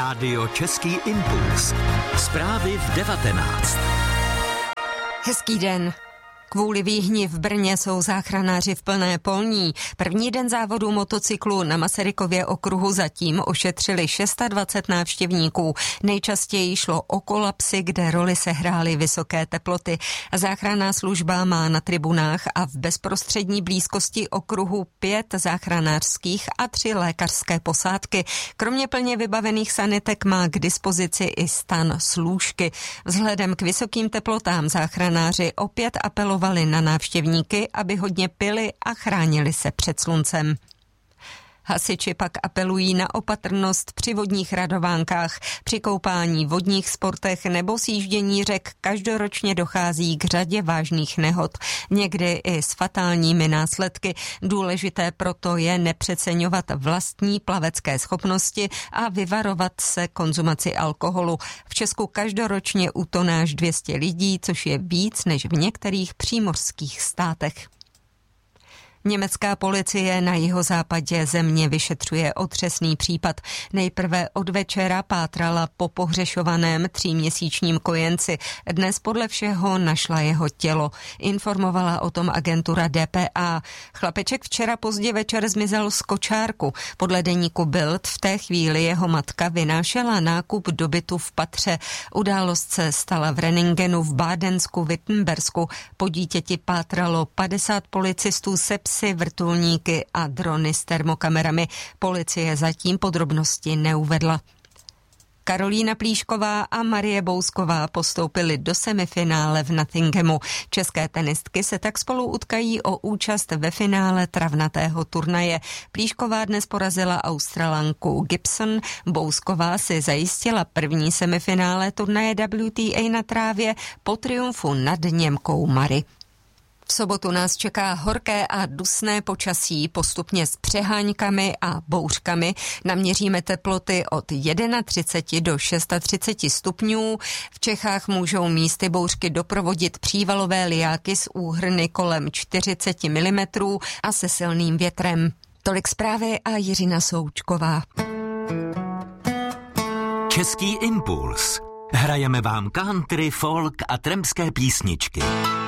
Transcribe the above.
Rádio Český impuls. Zprávy v 19. Hezký den. Kvůli výhni v Brně jsou záchranáři v plné polní. První den závodu motocyklu na Masarykově okruhu zatím ošetřili 620 návštěvníků. Nejčastěji šlo o kolapsy, kde roli sehrály vysoké teploty. Záchranná služba má na tribunách a v bezprostřední blízkosti okruhu 5 záchranářských a 3 lékařské posádky. Kromě plně vybavených sanitek má k dispozici i stan s lůžky. Vzhledem k vysokým teplotám záchranáři opět apelovali na návštěvníky, aby hodně pili a chránili se před sluncem. Hasiči pak apelují na opatrnost při vodních radovánkách. Při koupání, vodních sportech nebo sjíždění řek každoročně dochází k řadě vážných nehod, někdy i s fatálními následky. Důležité proto je nepřeceňovat vlastní plavecké schopnosti a vyvarovat se konzumaci alkoholu. V Česku každoročně utoná až 200 lidí, což je víc než v některých přímořských státech. Německá policie na jihozápadě země vyšetřuje otřesný případ. Nejprve od večera pátrala po pohřešovaném 3měsíčním kojenci. Dnes podle všeho našla jeho tělo. Informovala o tom agentura dpa. Chlapeček včera pozdě večer zmizel z kočárku. Podle deníku Bild v té chvíli jeho matka vynášela nákup dobytu v patře. Událost se stala v Reningenu v Bádensku, Wittenbersku. Po dítěti pátralo 50 policistů se psy, vrtulníky a drony s termokamerami. Policie zatím podrobnosti neuvedla. Karolína Plíšková a Marie Bousková postoupily do semifinále v Nottinghamu. České tenistky se tak spolu utkají o účast ve finále travnatého turnaje. Plíšková dnes porazila Australanku Gibson, Bousková si zajistila první semifinále turnaje WTA na trávě po triumfu nad Němkou Mary. V sobotu nás čeká horké a dusné počasí, postupně s přeháňkami a bouřkami. Naměříme teploty od 31 do 36 stupňů. V Čechách můžou místy bouřky doprovodit přívalové lijáky s úhrny kolem 40 mm a se silným větrem. Tolik zprávy a Jiřina Součková. Český impuls. Hrajeme vám country, folk a trampské písničky.